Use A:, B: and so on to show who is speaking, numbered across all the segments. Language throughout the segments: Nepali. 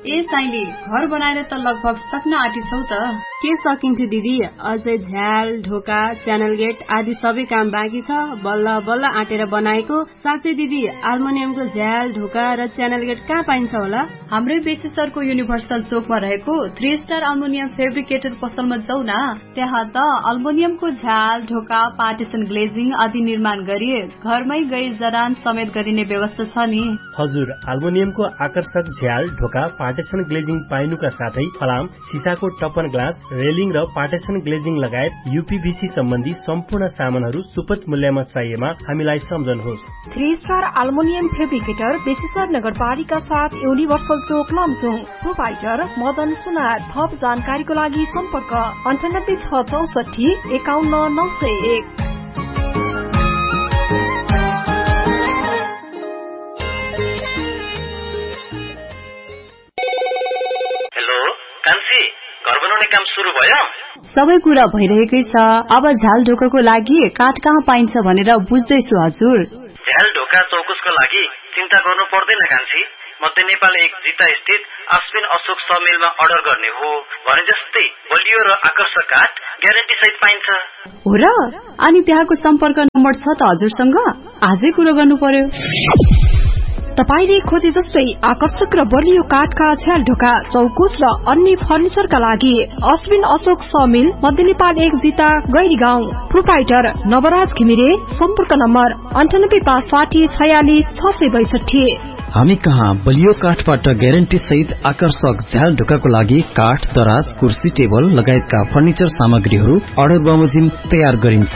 A: ए साइली, घर बनाएर त लगभग सक्न आँटिछौ त।
B: के सकिन्थ्यो दिदी, अझै झ्याल, ढोका, च्यानल गेट आदि सबै काम बाँकी छ। बल्ल बल्ल आँटेर बनाएको। साँच्चै दिदी, अल्मुनियमको झ्याल, ढोका र च्यानल गेट कहाँ पाइन्छ होला?
A: हाम्रै बेसिसरको युनिभर्सल चोकमा रहेको 3 स्टार अल्मुनियम फेब्रिकेटर पसलमा जाऊ न। त्यहाँ त अल्मुनियमको झ्याल, ढोका, पार्टिसन ग्लेजिङ आदि निर्माण गरी घरमै गई जडान समेत गरिने व्यवस्था छ नि।
C: हजुर, अल्मुनियमको आकर्षक झ्याल, ढोका, पार्टिसन ग्लेजिङ पाइनुका साथै फलाम, सिसाको टपन ग्लास, रेलिङ र पार्टिसन ग्लेजिङ लगायत यूपीभीसी सम्बन्धी सम्पूर्ण सामानहरू सुपथ मूल्यमा चाहिएमा हामीलाई सम्झनुहोस्।
D: 3 स्टार अल्मुनियम फेब्रिकेटर बेसिसर नगरपालिका 7 युनिभर्सल चोक लमजुङ। प्रोपाइटर मदन सुनार। थप जानकारीको लागि सम्पर्क 9864 51901।
E: घर बनाउने काम सुरु भयो?
A: सबै कुरा भइरहेकै छ। अब झ्याल ढोकाको लागि काठ कहाँ पाइन्छ भनेर बुझ्दैछु हजुर।
E: झ्याल ढोका चौकुसको लागि चिन्ता गर्नु पर्दैन कान्छी। मध्य नेपाल 1 जिता स्थित अश्विन अशोक समिलमा अर्डर गर्ने हो भने जस्तै बलियो र आकर्षक काठ ग्यारेन्टी सहित पाइन्छ।
A: हो र? अनि त्यहाँको सम्पर्क नम्बर छ त हजुरसँग? आजै कुरो गर्नु पर्यो।
D: तपाईले खोजे जस्तै आकर्षक र बलियो काठका झ्याल ढोका, चौकुस र अन्य फर्निचरका लागि अश्विन अशोक समिल, मध्य नेपाल 1 जिता गैरी गाउँ। प्रोपाइटर नवराज घिमिरे। सम्पर्क नम्बर 98 46 662।
F: हामी कहाँ बलियो काठबाट ग्यारेन्टी सहित आकर्षक झ्याल ढोकाको लागि काठ, दराज, कुर्सी, टेबल लगायतका फर्निचर सामग्रीहरू अर्डर बमोजिम तयार गरिन्छ।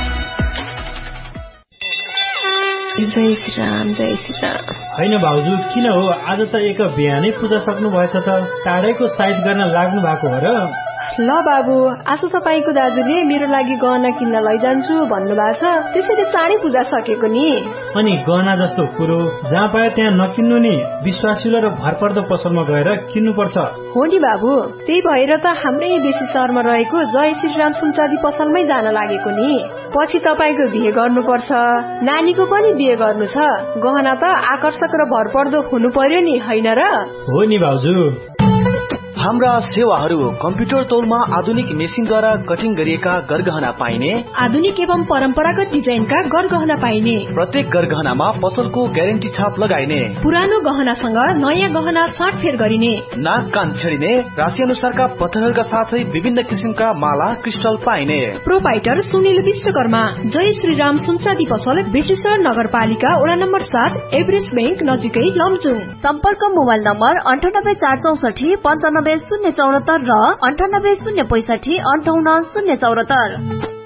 D: जय श्री राम, जय श्री राम।
C: होइन भाउजू, किन हो? आज त एक बिहानै पूजा सक्नु भएछ त। टाढैको साइड गर्न लाग्नु भएको हो र?
D: ल बाबु, आज तपाईको दाजुले मेरो लागि गहना किन्न लैजान्छु भन्नुभएको छ, त्यसैले चाँडै पूजा सकेको नि।
C: अनि गहना जस्तो कुरो जहाँ पाए त्यहाँ नकिन्नु नि। विश्वासिलो र भरपर्दो पसलमा गएर किन्नु पर्छ।
D: हो नि बाबु, त्यही भएर त हाम्रै बेसी शहरमा रहेको जय श्रीराम सुनचाँदी पसलमै जान लागेको नि। पछि तपाईको बिहे गर्नुपर्छ, नानीको पनि बिहे गर्नु छ, गहना त आकर्षक र भरपर्दो हुनु पर्यो नि, होइन र?
C: हो नि भाउजू।
G: हाम्रा सेवाहरू कम्प्युटर तौलमा आधुनिक मेसिनद्वारा कटिङ गरिएका गरगहना पाइने,
D: आधुनिक एवं परम्परागत डिजाइनका गरगहना पाइने,
G: प्रत्येक गरगहनामा पसलको ग्यारेन्टी छाप लगाइने,
D: पुरानो गहनासँग नयाँ गहना साटफेर गरिने,
G: नाक कान छेडिने, राशि अनुसारका पत्थरहरूका साथै विभिन्न किसिमका माला क्रिस्टल पाइने।
D: प्रोपाइटर सुनिल विश्वकर्मा। जय श्रीराम सुनचाँदी पसल, बेसिसर नगरपालिका वडा नम्बर 7, एभरेस्ट बैंक नजिकै लमजुङ।
H: सम्पर्क मोबाइल नम्बर 98 464 95 074 र 98 065 58 074।